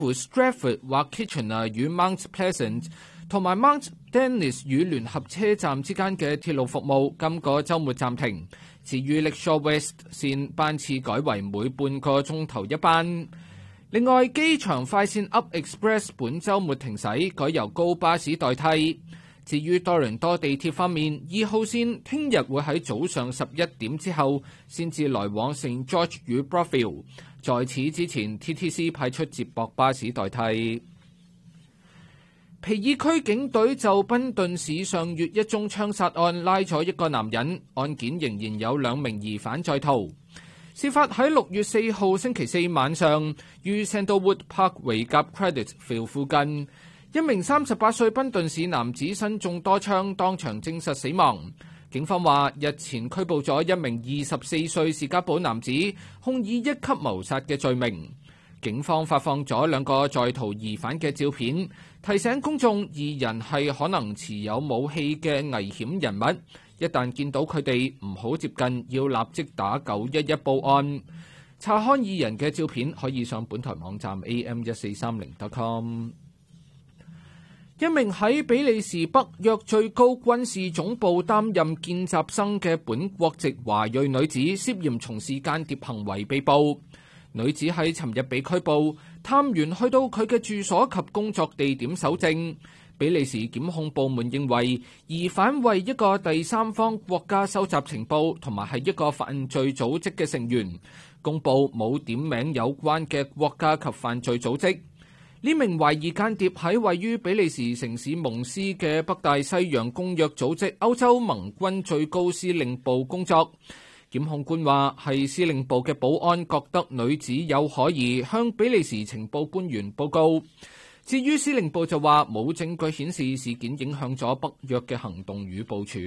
Stratford 或 Kitchener 與 Mount Pleasant 同埋 Mount Dennis 與聯合車站之間嘅鐵路服務今個週末暫停。至於 Lakeshore West 線班次改為每半個鐘頭一班。另外，機場快線 Up Express 本週末停駛，改由高巴士代替。至於多倫多地鐵方面，2號線聽日會喺早上11點之後先至來往St. George 與 Brockville。在此之前 ，TTC 派出接駁巴士代替。皮爾區警隊就賓頓市上月一宗槍殺案拉咗一個男人，案件仍然有2名疑犯在逃。事發喺6月4號星期四晚上，於 Sandalwood Park 維格 Creditfield 附近，一名38歲賓頓市男子身中多槍，當場證實死亡。警方話，日前拘捕咗一名24歲士嘉堡男子，控以1級謀殺嘅罪名。警方發放咗2個在逃疑犯嘅照片，提醒公眾2人係可能持有武器嘅危險人物。一旦見到佢哋，唔好接近，要立即打911報案。查看2人嘅照片，可以上本台網站 am1430.com。一名喺比利時北約最高軍事總部擔任見習生嘅本國籍華裔女子，涉嫌從事間諜行為被捕。女子喺尋日被拘捕，探員去到佢嘅住所及工作地點搜證。比利時檢控部門認為，疑犯為一個第三方國家收集情報，同埋係一個犯罪組織嘅成員。公佈冇點名有關嘅國家及犯罪組織。呢名懷疑間諜喺位於比利時城市蒙斯嘅北大西洋公約組織歐洲盟軍最高司令部工作。檢控官話係司令部嘅保安覺得女子有可疑，向比利時情報官員報告。至於司令部就話冇證據顯示事件影響咗北約嘅行動與部署。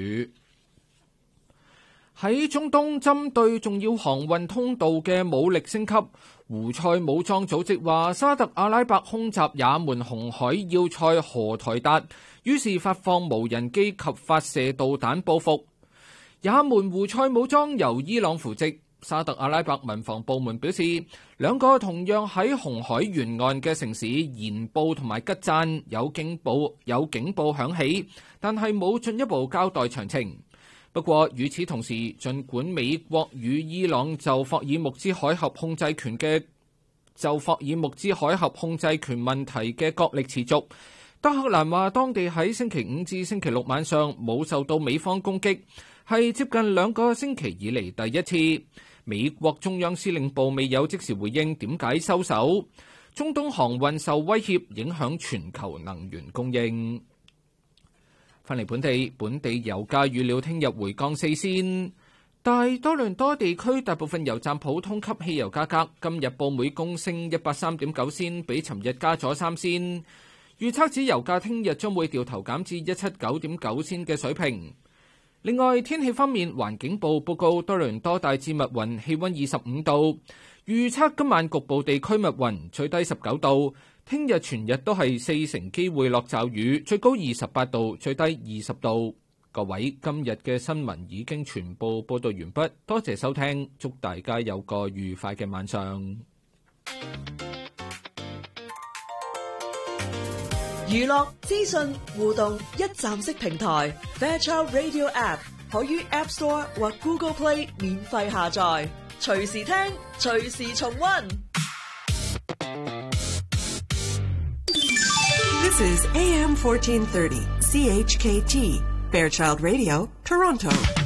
喺中東針對重要航運通道嘅武力升級，胡塞武裝組織話沙特阿拉伯空襲也門紅海要塞荷台達，於是發放無人機及發射導彈報復。也門胡塞武裝由伊朗扶植。沙特阿拉伯民防部門表示，2個同樣喺紅海沿岸嘅城市延布同埋吉贊有警報響起，但係冇進一步交代詳情。不過與此同時，儘管美國與伊朗就霍爾木茲海峽控制權問題嘅角力持續，德黑蘭話當地喺星期5至星期6晚上冇受到美方攻擊，係接近2個星期以嚟第一次。美國中央司令部未有即時回應點解收手。中東航運受威脅，影響全球能源供應。翻嚟本地油價預料聽日回降4仙。大多倫多地區大部分油站普通級汽油價格今日報每公升103.9仙，比尋日加咗3仙。預測指油價聽日將會掉頭減至179.9仙嘅水平。另外，天氣方面，環境部報告多倫多大致密雲，氣溫25度。預測今晚局部地區密雲，最低19度。聽日全日都係40%機會落驟雨，最高28度，最低20度。各位，今日嘅新聞已經全部報道完畢，多謝收聽，祝大家有個愉快嘅晚上。 娛樂資訊互動一站式平台 Fairchild Radio App 可於 App Store 或 Google Play 免費下載，隨時聽，隨時重溫。 This is AM 1430 CHKT Fairchild Radio Toronto.